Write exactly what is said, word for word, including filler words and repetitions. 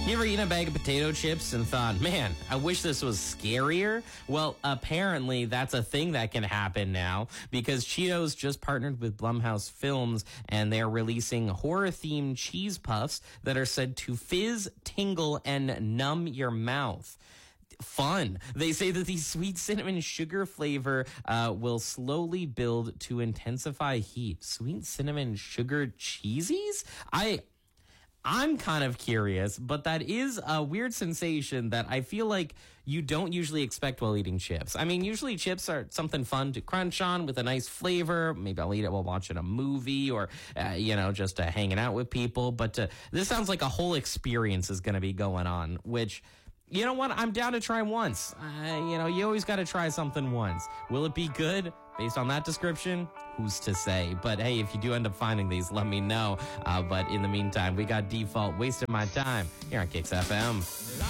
You ever eaten a bag of potato chips and thought, man, I wish this was scarier? Well, apparently that's a thing that can happen now because Cheetos just partnered with Blumhouse Films and they're releasing horror-themed cheese puffs that are said to fizz, tingle, and numb your mouth. Fun. They say that the sweet cinnamon sugar flavor uh, will slowly build to intensify heat. Sweet cinnamon sugar cheesies? I... I'm kind of curious, but that is a weird sensation that I feel like you don't usually expect while eating chips. I mean, usually chips are something fun to crunch on with a nice flavor. Maybe I'll eat it while watching a movie or, uh, you know, just uh, hanging out with people. But uh, this sounds like a whole experience is going to be going on, which... You know what? I'm down to try once. Uh, you know, you always got to try something once. Will it be good? Based on that description, who's to say? But hey, if you do end up finding these, let me know. Uh, but in the meantime, we got Default wasting my time here on Kicks F M.